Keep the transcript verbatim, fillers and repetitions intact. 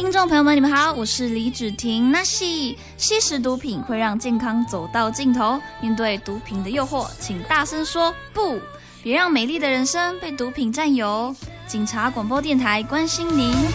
听众朋友们，你们好，我是李芷婷。那吸吸食毒品会让健康走到尽头，面对毒品的诱惑，请大声说不，别让美丽的人生被毒品占有。警察广播电台关心您。